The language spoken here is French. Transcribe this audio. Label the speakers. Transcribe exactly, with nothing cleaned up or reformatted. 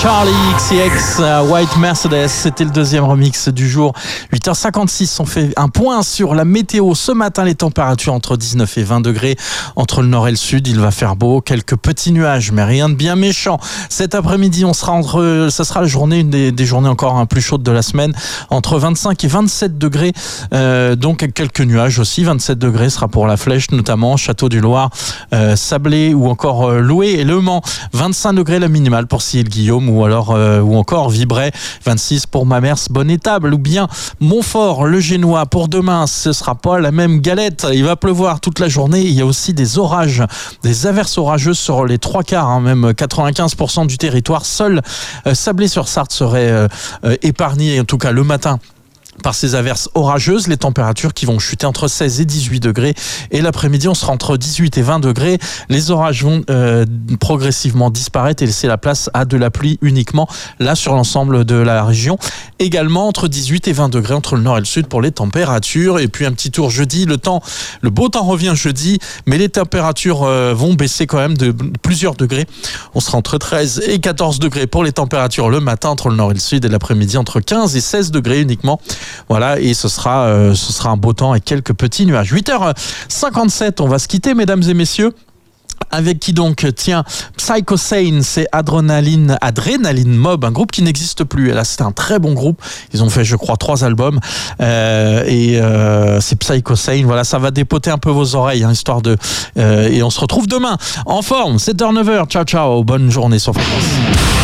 Speaker 1: Charlie X C X, uh, White Mercedes, c'était le deuxième remix du jour. huit heures cinquante-six, on fait un point sur la météo. Ce matin, les températures entre dix-neuf et vingt degrés. Entre le nord et le sud, il va faire beau. Quelques petits nuages, mais rien de bien méchant. Cet après-midi, on sera entre, ça sera la journée, une des, des journées encore un plus chaudes de la semaine, entre vingt-cinq et vingt-sept degrés. Euh, donc quelques nuages aussi. vingt-sept degrés sera pour la Flèche, notamment Château du Loir, euh, Sablé ou encore euh, Loué et Le Mans. vingt-cinq degrés la minimale pour Sille-Guillaume ou alors euh, ou encore Vibray. vingt-six pour Mamers, Bonne-Étable ou bien Montfort, le Génois. Pour demain, ce sera pas la même galette. Il va pleuvoir toute la journée. Il y a aussi des orages, des averses orageuses sur les trois quarts, hein, même quatre-vingt-quinze pour cent du territoire. Seul euh, Sablé-sur-Sarthe serait euh, euh, épargné, en tout cas le matin, par ces averses orageuses. Les températures qui vont chuter entre seize et dix-huit degrés et l'après-midi on sera entre dix-huit et vingt degrés. Les orages vont euh, progressivement disparaître et laisser la place à de la pluie uniquement là sur l'ensemble de la région. Également entre dix-huit et vingt degrés entre le nord et le sud pour les températures. Et puis un petit tour jeudi, le temps, le beau temps revient jeudi, mais les températures euh, vont baisser quand même de plusieurs degrés. On sera entre treize et quatorze degrés pour les températures le matin entre le nord et le sud et l'après-midi entre quinze et seize degrés uniquement. Voilà, et ce sera, euh, ce sera un beau temps et quelques petits nuages. huit heures cinquante-sept, on va se quitter, mesdames et messieurs. Avec qui donc? Tiens, Psycho Sane, c'est Adrenaline, Adrenaline Mob, un groupe qui n'existe plus. Et là, c'était un très bon groupe. Ils ont fait, je crois, trois albums. Euh, et euh, c'est Psycho Sane. Voilà, ça va dépoter un peu vos oreilles, hein, histoire de. Euh, et on se retrouve demain en forme, sept heures neuf heures. Ciao, ciao. Bonne journée sur Fréquence.